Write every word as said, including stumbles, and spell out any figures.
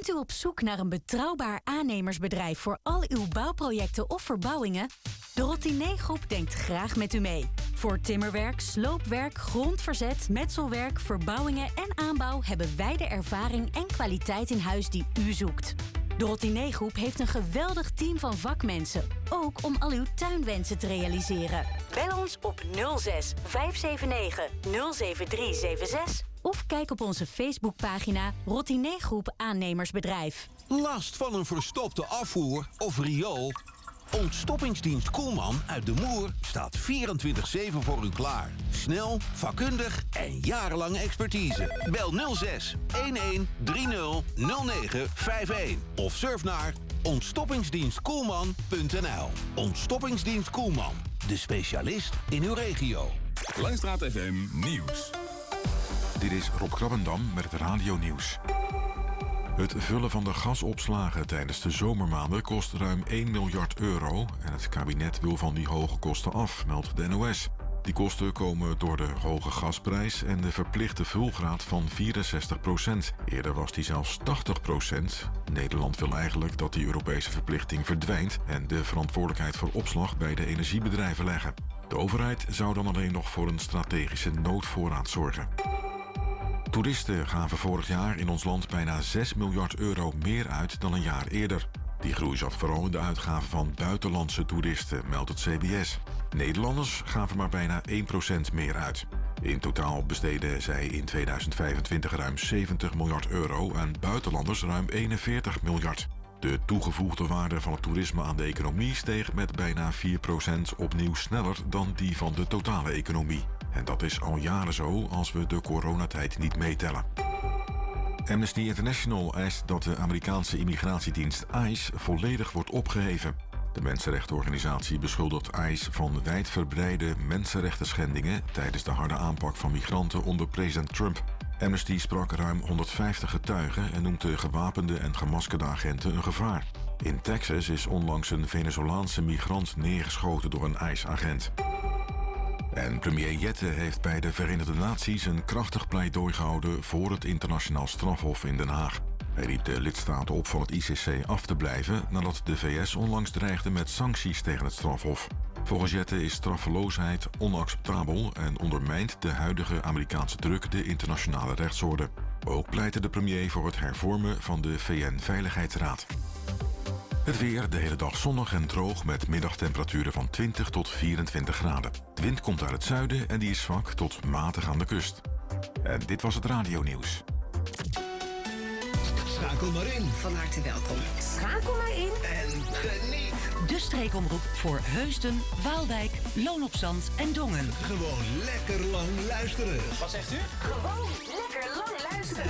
Bent u op zoek naar een betrouwbaar aannemersbedrijf voor al uw bouwprojecten of verbouwingen? De Rotiné Groep denkt graag met u mee. Voor timmerwerk, sloopwerk, grondverzet, metselwerk, verbouwingen en aanbouw hebben wij de ervaring en kwaliteit in huis die u zoekt. De Rotiné Groep heeft een geweldig team van vakmensen, ook om al uw tuinwensen te realiseren. Bel ons op nul zes vijf zeven negen nul zeven drie zeven zes of kijk op onze Facebookpagina Rotiné Groep Aannemersbedrijf. Last van een verstopte afvoer of riool? Ontstoppingsdienst Koelman uit De Moer staat vierentwintig zeven voor u klaar. Snel, vakkundig en jarenlange expertise. Bel nul zes een een drie nul nul negen vijf een of surf naar ontstoppingsdienstkoelman punt n l. Ontstoppingsdienst Koelman, de specialist in uw regio. Langstraat F M Nieuws. Dit is Rob Krabbendam met het Radio Nieuws. Het vullen van de gasopslagen tijdens de zomermaanden kost ruim één miljard euro... en het kabinet wil van die hoge kosten af, meldt de N O S. Die kosten komen door de hoge gasprijs en de verplichte vulgraad van vierenzestig procent. Eerder was die zelfs tachtig procent. Nederland wil eigenlijk dat die Europese verplichting verdwijnt... en de verantwoordelijkheid voor opslag bij de energiebedrijven leggen. De overheid zou dan alleen nog voor een strategische noodvoorraad zorgen. Toeristen gaven vorig jaar in ons land bijna zes miljard euro meer uit dan een jaar eerder. Die groei zat vooral in de uitgaven van buitenlandse toeristen, meldt het C B S. Nederlanders gaven maar bijna één procent meer uit. In totaal besteden zij in tweeduizend vijfentwintig ruim zeventig miljard euro... en buitenlanders ruim eenenveertig miljard. De toegevoegde waarde van het toerisme aan de economie steeg met bijna vier procent opnieuw sneller dan die van de totale economie. En dat is al jaren zo als we de coronatijd niet meetellen. Amnesty International eist dat de Amerikaanse immigratiedienst ICE volledig wordt opgeheven. De mensenrechtenorganisatie beschuldigt ICE van wijdverbreide mensenrechtenschendingen tijdens de harde aanpak van migranten onder president Trump. Amnesty sprak ruim honderdvijftig getuigen en noemt de gewapende en gemaskerde agenten een gevaar. In Texas is onlangs een Venezolaanse migrant neergeschoten door een ICE-agent. En premier Jette heeft bij de Verenigde Naties een krachtig pleidooi gehouden voor het internationaal strafhof in Den Haag. Hij riep de lidstaten op van het I C C af te blijven nadat de V S onlangs dreigde met sancties tegen het strafhof. Volgens Jette is straffeloosheid onacceptabel en ondermijnt de huidige Amerikaanse druk de internationale rechtsorde. Ook pleitte de premier voor het hervormen van de V N-veiligheidsraad. Het weer de hele dag zonnig en droog met middagtemperaturen van twintig tot vierentwintig graden. De wind komt uit het zuiden en die is zwak tot matig aan de kust. En dit was het Radio Nieuws. Schakel maar in. Van harte welkom. Schakel maar in. En geniet. De streekomroep voor Heusden, Waalwijk, Loon op Zand en Dongen. Gewoon lekker lang luisteren. Wat zegt u? Gewoon lekker lang luisteren.